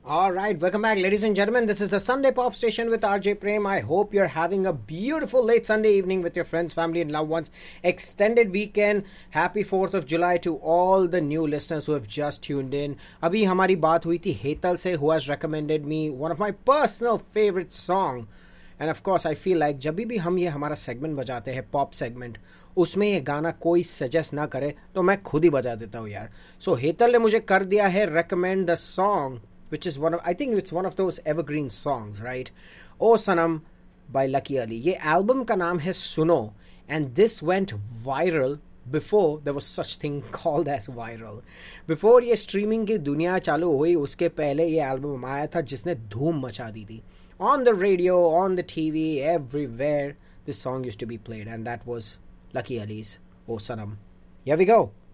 All right, welcome back, ladies and gentlemen. This is the Sunday Pop Station with RJ Prem. I hope you're having a beautiful late Sunday evening with your friends, family, and loved ones. Extended weekend. Happy 4th of July to all the new listeners who have just tuned in. अभी हमारी बात हुई थी हेतल से, who has recommended me one of my personal favorite song. And of course, I feel like जब भी हम ये हमारा सेगमेंट बजाते हैं, पॉप सेगमेंट, उसमें ये गाना कोई सजेस्ट ना करे तो मैं खुद ही बजा देता हूँ यार. सो हेतल ने मुझे कर दिया है recommend the song, which is I think it's one of those evergreen songs, right? O Sanam by Lucky Ali. ये album का नाम है सुनो, and this went viral before there was such thing called as viral. Before ये streaming की दुनिया चालू हुई, उसके पहले ये album आया था जिसने धूम मचा दी थी. On the radio, on the TV, everywhere this song used to be played, and that was Lucky Ali's O Sanam. Here we go.